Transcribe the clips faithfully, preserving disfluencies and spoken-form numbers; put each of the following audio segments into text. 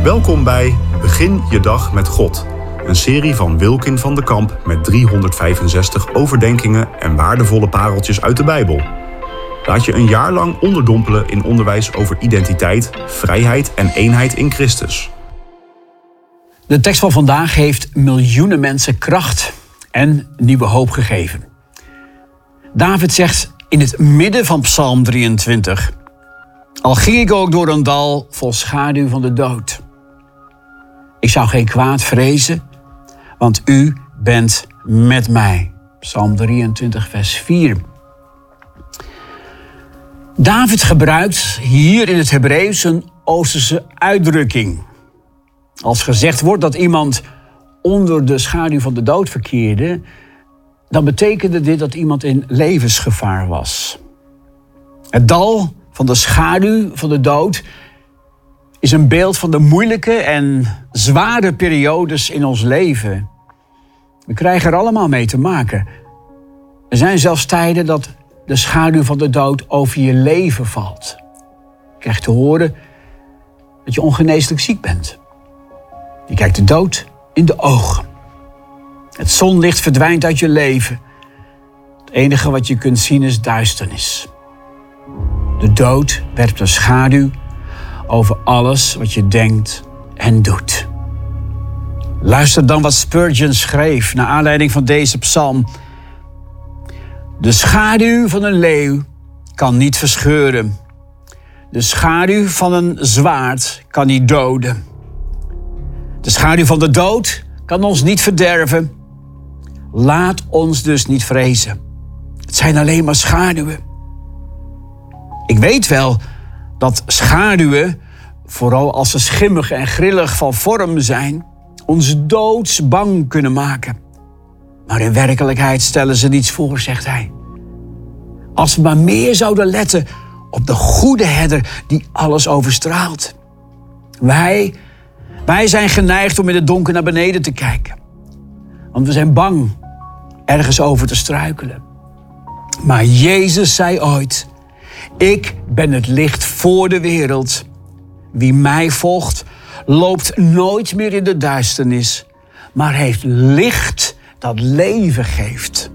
Welkom bij Begin je dag met God. Een serie van Wilkin van de Kamp met driehonderdvijfenzestig overdenkingen en waardevolle pareltjes uit de Bijbel. Laat je een jaar lang onderdompelen in onderwijs over identiteit, vrijheid en eenheid in Christus. De tekst van vandaag heeft miljoenen mensen kracht en nieuwe hoop gegeven. David zegt in het midden van Psalm drieëntwintig... Al ging ik ook door een dal vol schaduw van de dood. Ik zou geen kwaad vrezen, want u bent met mij. Psalm drieëntwintig, vers vier. David gebruikt hier in het Hebreeuws een Oosterse uitdrukking. Als gezegd wordt dat iemand onder de schaduw van de dood verkeerde, dan betekende dit dat iemand in levensgevaar was. Het dal van de schaduw van de dood is een beeld van de moeilijke en zware periodes in ons leven. We krijgen er allemaal mee te maken. Er zijn zelfs tijden dat de schaduw van de dood over je leven valt. Je krijgt te horen dat je ongeneeslijk ziek bent. Je kijkt de dood in de ogen. Het zonlicht verdwijnt uit je leven. Het enige wat je kunt zien is duisternis. De dood werpt een schaduw over alles wat je denkt en doet. Luister dan wat Spurgeon schreef naar aanleiding van deze psalm. De schaduw van een leeuw kan niet verscheuren. De schaduw van een zwaard kan niet doden. De schaduw van de dood kan ons niet verderven. Laat ons dus niet vrezen. Het zijn alleen maar schaduwen. Ik weet wel dat schaduwen, vooral als ze schimmig en grillig van vorm zijn, ons doodsbang kunnen maken. Maar in werkelijkheid stellen ze niets voor, zegt hij. Als we maar meer zouden letten op de goede herder die alles overstraalt. Wij, wij zijn geneigd om in het donker naar beneden te kijken. Want we zijn bang ergens over te struikelen. Maar Jezus zei ooit: ik ben het licht voor de wereld. Wie mij volgt, loopt nooit meer in de duisternis, maar heeft licht dat leven geeft.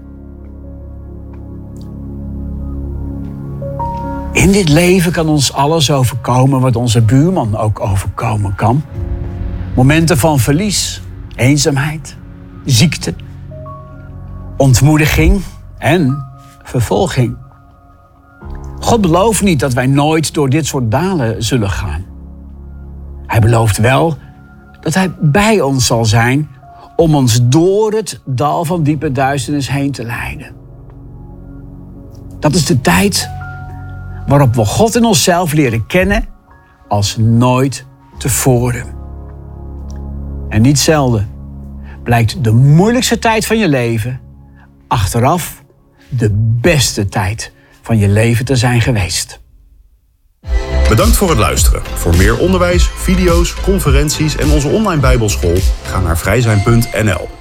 In dit leven kan ons alles overkomen wat onze buurman ook overkomen kan. Momenten van verlies, eenzaamheid, ziekte, ontmoediging en vervolging. God belooft niet dat wij nooit door dit soort dalen zullen gaan. Hij belooft wel dat hij bij ons zal zijn om ons door het dal van diepe duisternis heen te leiden. Dat is de tijd waarop we God in onszelf leren kennen als nooit tevoren. En niet zelden blijkt de moeilijkste tijd van je leven achteraf de beste tijd van je leven te zijn geweest. Bedankt voor het luisteren. Voor meer onderwijs, video's, conferenties en onze online Bijbelschool ga naar vrijzijn punt n l.